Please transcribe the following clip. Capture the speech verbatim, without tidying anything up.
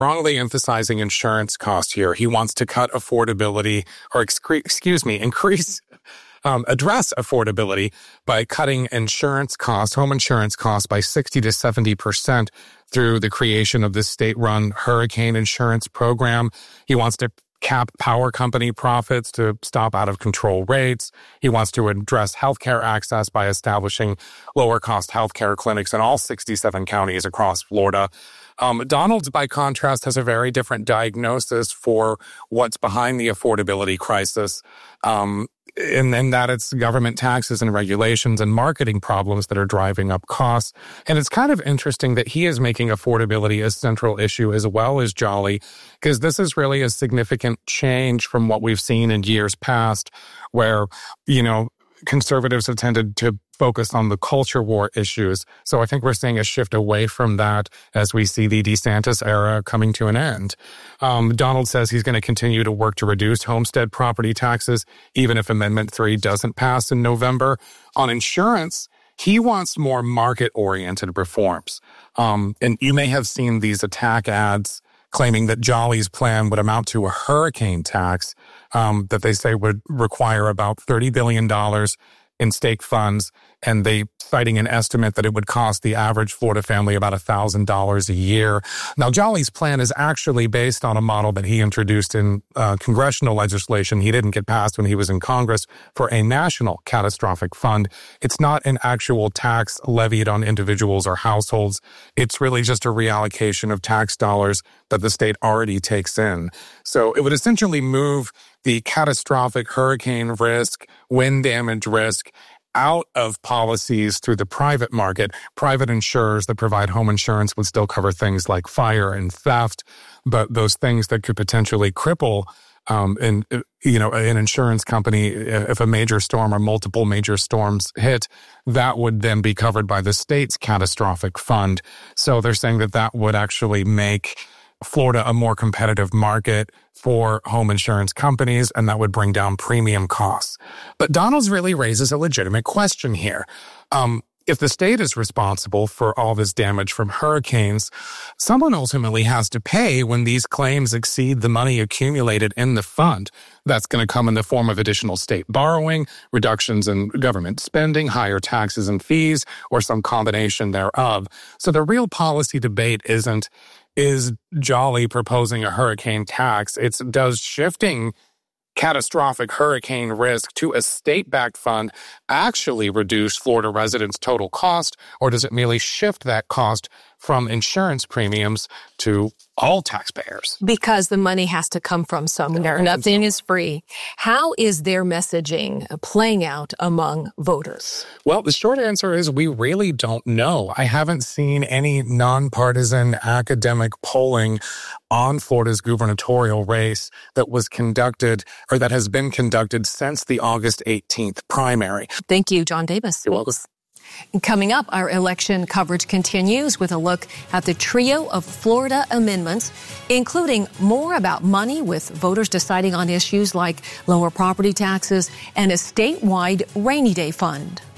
wrongly emphasizing insurance costs here. He wants to cut affordability, or excre- excuse me, increase, um, address affordability by cutting insurance costs, home insurance costs by sixty to seventy percent through the creation of this state-run hurricane insurance program. He wants to cap power company profits to stop out-of-control rates. He wants to address healthcare access by establishing lower-cost healthcare clinics in all sixty-seven counties across Florida. Um, Donald, by contrast, has a very different diagnosis for what's behind the affordability crisis, um, and then that it's government taxes and regulations and marketing problems that are driving up costs. And it's kind of interesting that he is making affordability a central issue as well as Jolly, because this is really a significant change from what we've seen in years past, where, you know, conservatives have tended to focus on the culture war issues. So I think we're seeing a shift away from that as we see the DeSantis era coming to an end. Um, Donald says he's going to continue to work to reduce homestead property taxes, even if Amendment three doesn't pass in November. On insurance, he wants more market-oriented reforms. Um, and you may have seen these attack ads claiming that Jolly's plan would amount to a hurricane tax um, that they say would require about thirty billion dollars in stake funds, and they citing an estimate that it would cost the average Florida family about one thousand dollars a year. Now, Jolly's plan is actually based on a model that he introduced in uh, congressional legislation he didn't get passed when he was in Congress for a national catastrophic fund. It's not an actual tax levied on individuals or households. It's really just a reallocation of tax dollars that the state already takes in. So it would essentially move the catastrophic hurricane risk, wind damage risk, out of policies through the private market. Private insurers that provide home insurance would still cover things like fire and theft, but those things that could potentially cripple um, in, you know, an insurance company, if a major storm or multiple major storms hit, that would then be covered by the state's catastrophic fund. So they're saying that that would actually make Florida a more competitive market for home insurance companies, and that would bring down premium costs. But Donald's really raises a legitimate question here. Um, if the state is responsible for all this damage from hurricanes, someone ultimately has to pay when these claims exceed the money accumulated in the fund. That's going to come in the form of additional state borrowing, reductions in government spending, higher taxes and fees, or some combination thereof. So the real policy debate isn't, is Jolly proposing a hurricane tax? It's, does shifting catastrophic hurricane risk to a state-backed fund actually reduce Florida residents' total cost, or does it merely shift that cost from insurance premiums to all taxpayers? Because the money has to come from somewhere. Nothing is free. How is their messaging playing out among voters? Well, the short answer is we really don't know. I haven't seen any nonpartisan academic polling on Florida's gubernatorial race that was conducted or that has been conducted since the August eighteenth primary. Thank you, John Davis. You're welcome. Coming up, our election coverage continues with a look at the trio of Florida amendments, including more about money, with voters deciding on issues like lower property taxes and a statewide rainy day fund.